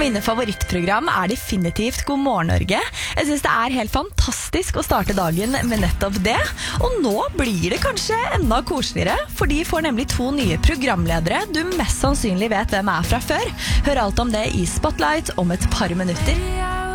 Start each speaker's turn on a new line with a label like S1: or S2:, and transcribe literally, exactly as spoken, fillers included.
S1: mine favorittprogram er definitivt God morgen Norge. Jeg synes det er helt fantastisk å starte dagen med nettopp det. Og nå blir det kanskje enda koseligere, for de får nemlig to nye programledere du mest sannsynlig vet hvem er fra før. Hør alt om det i Spotlight om et par minutter.